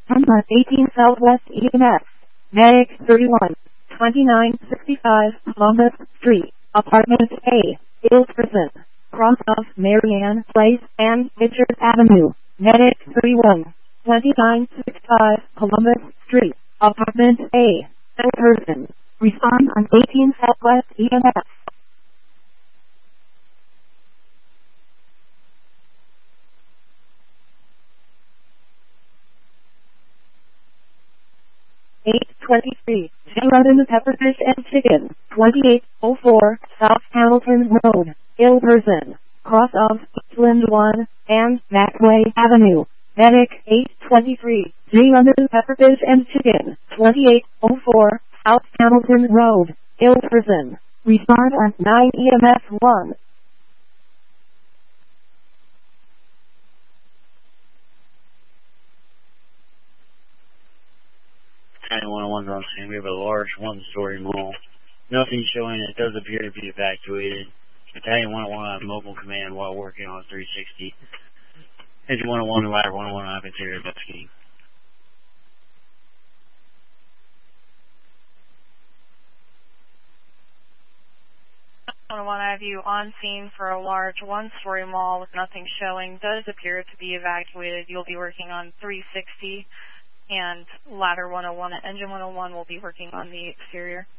on 18 Southwest EMS. Medic 31, 2965 Columbus Street, Apartment A, Ilfrison, cross of Marianne Place and Richard Avenue. Medic 31, 2965 Columbus Street, Apartment A, Ilfrison. Respond on 18 Southwest EMS. 823, London Pepperfish and Chicken, 2804 South Hamilton Road, Ilverston, cross of Eastland 1 and Macway Avenue. Medic 823, London Pepperfish and Chicken, 2804 South Hamilton Road, Ilverston. Respond on 9 EMS 1. Battalion 101 on scene. We have a large one-story mall. Nothing showing. It does appear to be evacuated. Battalion 101 on mobile command while working on 360. Engine 101 and ladder 101 on interior investigating. 101, I have you on scene for a large one-story mall with nothing showing. Does appear to be evacuated. You'll be working on 360. And ladder 101 and engine 101 will be working on the exterior.